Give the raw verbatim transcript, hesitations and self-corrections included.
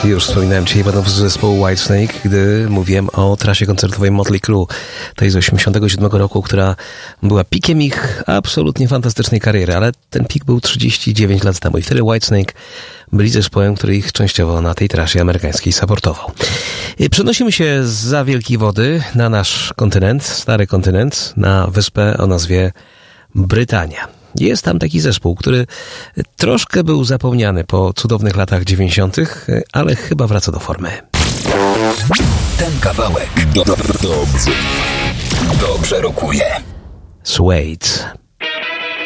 Już wspominałem dzisiaj będąc z zespołu Whitesnake, gdy mówiłem o trasie koncertowej Motley Crue, tej z osiemdziesiątego siódmego roku, która była pikiem ich absolutnie fantastycznej kariery, ale ten pik był trzydzieści dziewięć lat temu i wtedy Whitesnake byli zespołem, który ich częściowo na tej trasie amerykańskiej supportował. Przenosimy się zza wielkiej wody na nasz kontynent, stary kontynent, na wyspę o nazwie Brytania. Jest tam taki zespół, który troszkę był zapomniany po cudownych latach dziewięćdziesiątych, ale chyba wraca do formy. Ten kawałek do, do, dobrze, dobrze rokuje. Suede.